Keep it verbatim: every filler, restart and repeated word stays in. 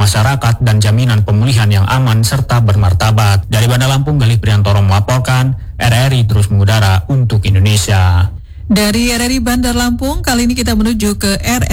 masyarakat dan jaminan pemulihan yang aman serta bermartabat. Dari Bandar Lampung, Galih Priantoro melaporkan, R R I terus mengudara untuk Indonesia. Dari R R I Bandar Lampung, kali ini kita menuju ke R